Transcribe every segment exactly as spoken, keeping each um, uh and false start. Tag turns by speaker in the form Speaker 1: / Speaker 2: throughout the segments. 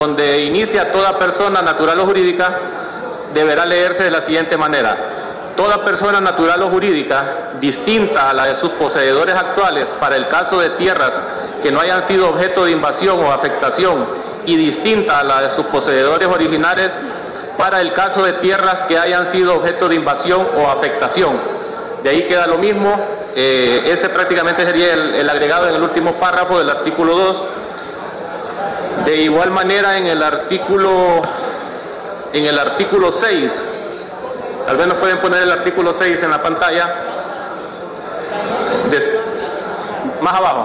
Speaker 1: donde inicia toda persona natural o jurídica, deberá leerse de la siguiente manera. Toda persona natural o jurídica, distinta a la de sus poseedores actuales para el caso de tierras que no hayan sido objeto de invasión o afectación y distinta a la de sus poseedores originales para el caso de tierras que hayan sido objeto de invasión o afectación. De ahí queda lo mismo, eh, ese prácticamente sería el, el agregado en el último párrafo del artículo dos. De igual manera en el artículo en el artículo seis, tal vez nos pueden poner el artículo seis en la pantalla, Des, más abajo,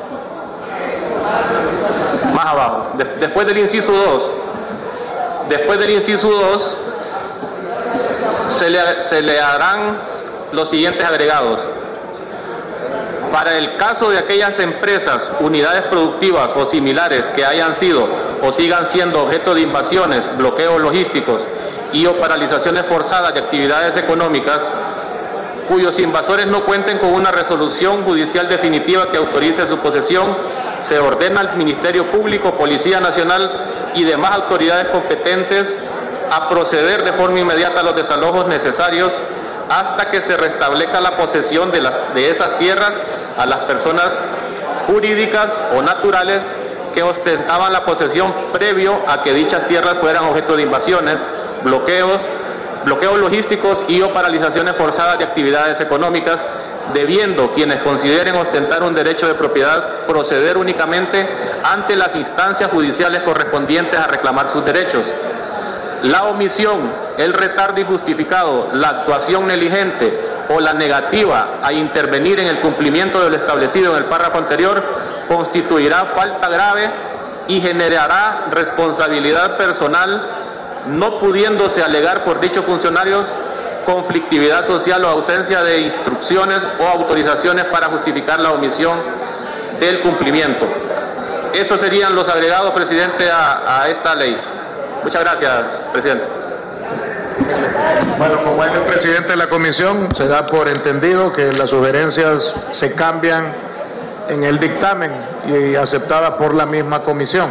Speaker 1: más abajo, de, después del inciso dos, después del inciso dos se le, se le harán los siguientes agregados. Para el caso de aquellas empresas, unidades productivas o similares que hayan sido o sigan siendo objeto de invasiones, bloqueos logísticos y o paralizaciones forzadas de actividades económicas, cuyos invasores no cuenten con una resolución judicial definitiva que autorice su posesión, se ordena al Ministerio Público, Policía Nacional y demás autoridades competentes a proceder de forma inmediata a los desalojos necesarios hasta que se restablezca la posesión de, las, de esas tierras a las personas jurídicas o naturales que ostentaban la posesión previo a que dichas tierras fueran objeto de invasiones, bloqueos, bloqueos logísticos y o paralizaciones forzadas de actividades económicas, debiendo quienes consideren ostentar un derecho de propiedad proceder únicamente ante las instancias judiciales correspondientes a reclamar sus derechos. La omisión, el retardo injustificado, la actuación negligente o la negativa a intervenir en el cumplimiento de lo establecido en el párrafo anterior constituirá falta grave y generará responsabilidad personal, no pudiéndose alegar por dichos funcionarios conflictividad social o ausencia de instrucciones o autorizaciones para justificar la omisión del cumplimiento. Esos serían los agregados, presidente, a, a esta ley. Muchas gracias, presidente.
Speaker 2: Bueno, como es el presidente de la comisión, se da por entendido que las sugerencias se cambian en el dictamen y aceptadas por la misma comisión.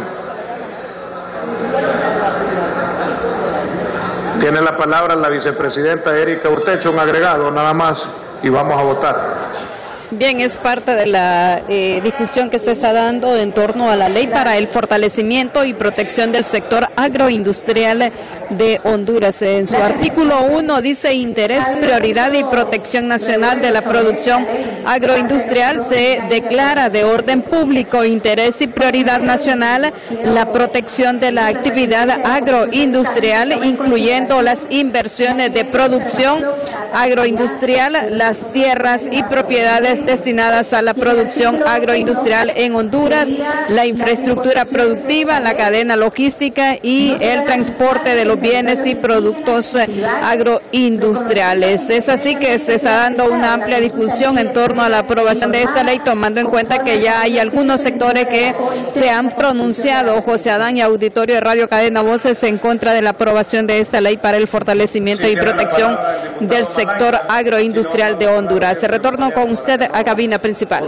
Speaker 2: Tiene la palabra la vicepresidenta Erika Urtecho, un agregado nada más, y vamos a votar.
Speaker 3: Bien, es parte de la eh, discusión que se está dando en torno a la ley para el fortalecimiento y protección del sector agroindustrial de Honduras. En su artículo uno dice: interés, prioridad y protección nacional de la producción agroindustrial. Se declara de orden público, interés y prioridad nacional la protección de la actividad agroindustrial, incluyendo las inversiones de producción agroindustrial, las tierras y propiedades destinadas a la producción agroindustrial en Honduras, la infraestructura productiva, la cadena logística y el transporte de los bienes y productos agroindustriales. Es así que se está dando una amplia discusión en torno a la aprobación de esta ley, tomando en cuenta que ya hay algunos sectores que se han pronunciado, José Adán y auditorio de Radio Cadena Voces, en contra de la aprobación de esta ley para el fortalecimiento y protección del sector agroindustrial de Honduras. Se retorno con usted a cabina principal.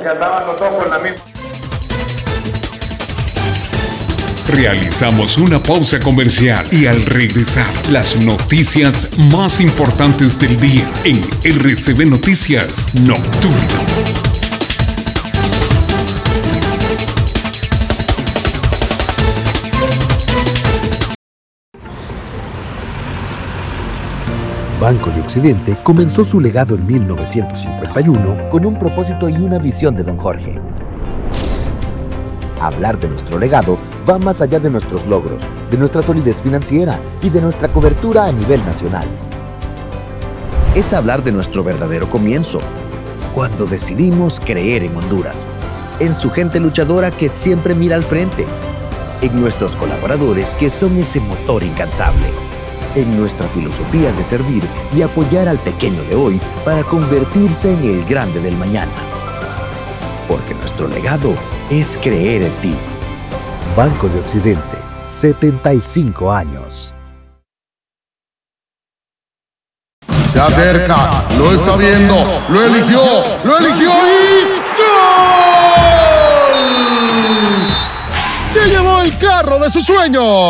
Speaker 4: Realizamos una pausa comercial y al regresar, las noticias más importantes del día en R C B Noticias Nocturno.
Speaker 5: Banco de Occidente comenzó su legado en mil novecientos cincuenta y uno con un propósito y una visión de don Jorge. Hablar de nuestro legado va más allá de nuestros logros, de nuestra solidez financiera y de nuestra cobertura a nivel nacional. Es hablar de nuestro verdadero comienzo, cuando decidimos creer en Honduras, en su gente luchadora que siempre mira al frente, en nuestros colaboradores que son ese motor incansable, en nuestra filosofía de servir y apoyar al pequeño de hoy para convertirse en el grande del mañana. Porque nuestro legado es creer en ti. Banco de Occidente, setenta y cinco años.
Speaker 6: Se acerca, lo está viendo, lo eligió, lo eligió y ¡gol! Se llevó el carro de sus sueños.